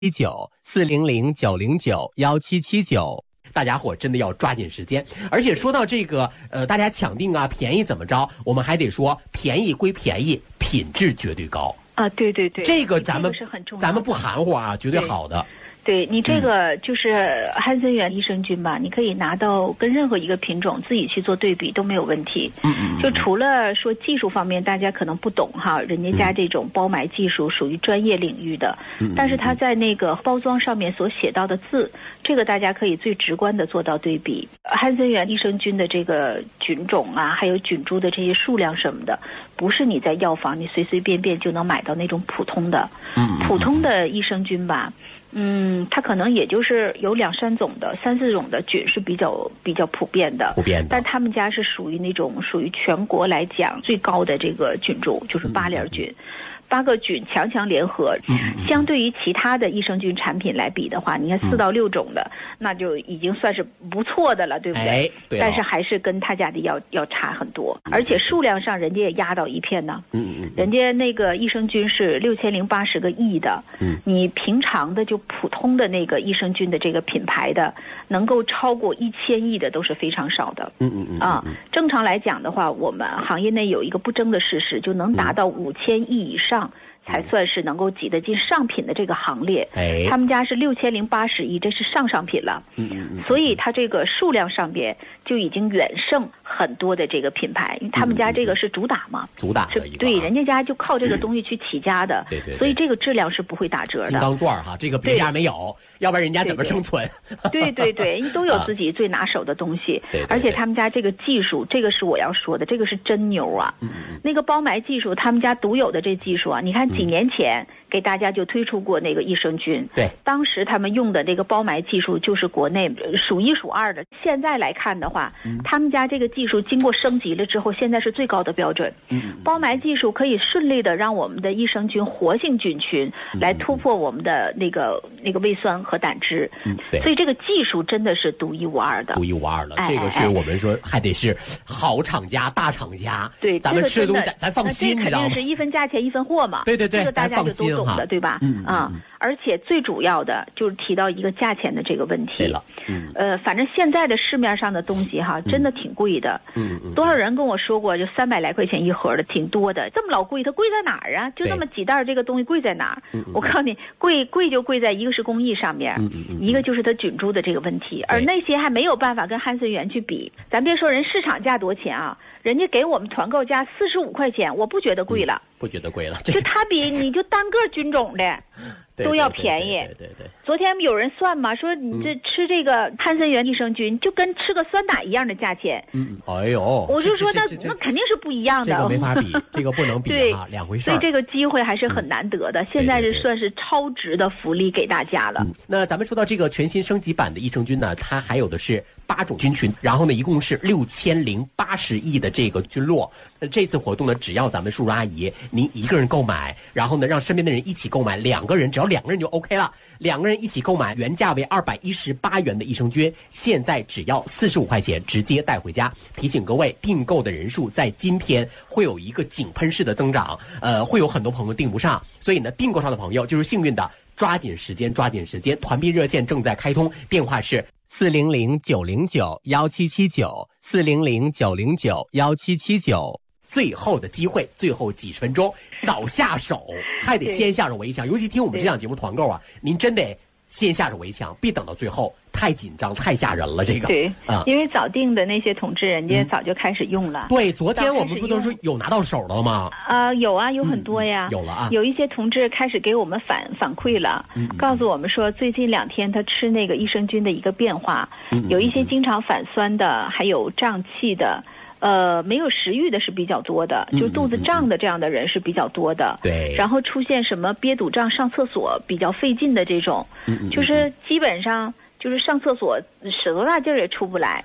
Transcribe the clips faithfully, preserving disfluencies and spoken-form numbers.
七九四零零九零九幺七七九，大家伙真的要抓紧时间。而且说到这个，呃，大家抢订啊，便宜怎么着？我们还得说，便宜归便宜，品质绝对高啊！对对对， 这个咱们这个是很重要的， 咱们不含糊啊，绝对好的。 对你这个就是汉森源益生菌吧，你可以拿到跟任何一个品种自己去做对比都没有问题。 嗯嗯。 就除了说技术方面，大家可能不懂哈，人家家这种包埋技术属于专业领域的， 嗯、 但是它在那个包装上面所写到的字，这个大家可以最直观的做到对比。汉森源益生菌的这个菌种啊，还有菌株的这些数量什么的，不是你在药房你随随便便就能买到那种普通的。 嗯。 普通的益生菌吧。嗯，它可能也就是有两三种的、三四种的菌是比较比较普遍的， 普遍的。 但他们家是属于那种属于全国来讲最高的这个菌株，就是八联菌。嗯八个菌强强联合，相对于其他的益生菌产品来比的话，你看四到六种的，嗯、那就已经算是不错的了，对不对？ 哎、对。 但是还是跟他家的要要差很多，嗯、而且数量上人家也压倒一片呢。 嗯嗯。 人家那个益生菌是六千零八十个亿的， 嗯， 你平常的就普通的那个益生菌的这个品牌的，能够超过一千亿的都是非常少的。 嗯嗯嗯。 啊，正常来讲的话，我们行业内有一个不争的事实，就能达到五千亿以上。才算是能够挤得进上品的这个行列。 哎， 他们家是六千零八十亿，这是上上品了。 嗯嗯嗯。 所以它这个数量上边就已经远胜很多的这个品牌，因为他们家这个是主打嘛， 主打的一个，对，人家家就靠这个东西去起家的。 对对。 所以这个质量是不会打折的。 金刚钻哈，这个别家没有，要不然人家怎么生存？ 对对对，人都有自己最拿手的东西。 对。 而且他们家这个技术，这个是我要说的，这个是真牛啊。 嗯嗯。 那个包埋技术，他们家独有的这技术啊，你看几年前。给大家就推出过那个益生菌， 对， 当时他们用的这个包埋技术就是国内数一数二的。现在来看的话，嗯、他们家这个技术经过升级了之后，现在是最高的标准。 嗯， 包埋技术可以顺利的让我们的益生菌活性菌群来突破我们的那个那个胃酸和胆汁。 嗯，对， 所以这个技术真的是独一无二的， 独一无二了。 哎、 这个是我们说还得是好厂家、大厂家。 对， 咱们吃的东西咱咱放心， 这肯定是一分价钱一分货嘛。 对对对， 这个大家就都懂了，对吧？ 嗯。 啊、嗯，而且最主要的就是提到一个价钱的这个问题。 对了，嗯， 呃，反正现在的市面上的东西哈，真的挺贵的。 嗯嗯。 多少人跟我说过，就三百来块钱一盒的，挺多的。这么老贵，它贵在哪儿啊？就那么几袋这个东西贵在哪儿？ 嗯嗯。 我告诉你，贵贵就贵在一个是工艺上面， 嗯嗯嗯， 一个就是它菌株的这个问题，而那些还没有办法跟汉森源去比。咱别说人市场价多钱啊，人家给我们团购价四十五块钱，我不觉得贵了。 嗯，不觉得贵了， 就它比你就单个菌种的都要便宜。 对对对。 昨天有人算嘛，说你这吃这个汉森源益生菌，就跟吃个酸奶一样的价钱。 嗯，哎呦， 我就说那那肯定是不一样的， 这个没法比，这个不能比啊，两回事。 所以这个机会还是很难得的，现在是算是超值的福利给大家了。 嗯，那咱们说到这个全新升级版的益生菌呢，它还有的是八种菌群，然后呢，一共是六千零八十亿的这个菌落。那这次活动呢，只要咱们叔叔阿姨您一个人购买，然后呢，让身边的人一起购买，两个人只要两个人就 OK 了。两个人一起购买，原价为二百一十八元的益生菌，现在只要四十五块钱，直接带回家。提醒各位，订购的人数在今天会有一个井喷式的增长，呃，会有很多朋友订不上，所以呢，订购上的朋友就是幸运的，抓紧时间，抓紧时间，团币热线正在开通，电话是四零零九零九幺七七九四零零九零九幺七七九。最后的机会，最后几十分钟，早下手，还得先下手为强。尤其听我们这档节目团购啊，您真得先下手为强，别等到最后太紧张、太吓人了。这个对啊， 因为早订的那些同志，人家早就开始用了。 嗯、对，昨天我们不都是有拿到手了吗？ 啊、呃，有啊，有很多呀， 嗯、有了啊。 有一些同志开始给我们反反馈了， 嗯、 告诉我们说，最近两天他吃那个益生菌的一个变化， 嗯、 有一些经常反酸的，还有胀气的。呃，没有食欲的是比较多的，就肚子胀的这样的人是比较多的。 对。 然后出现什么憋堵胀、上厕所比较费劲的这种， 嗯嗯， 就是基本上就是上厕所使多大劲儿也出不来。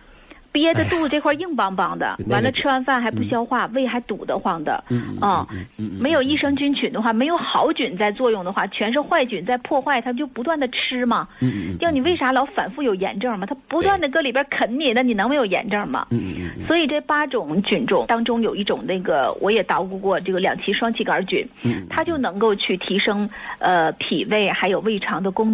憋的肚子这块硬邦邦的，完了吃完饭还不消化，胃还堵得慌的，啊，没有益生菌群的话，没有好菌在作用的话，全是坏菌在破坏，它就不断的吃嘛。要你为啥老反复有炎症嘛？它不断的搁里边啃你，那你能没有炎症吗？所以这八种菌种当中有一种那个我也捣鼓过，这个两歧双歧杆菌，它就能够去提升呃脾胃还有胃肠的功能。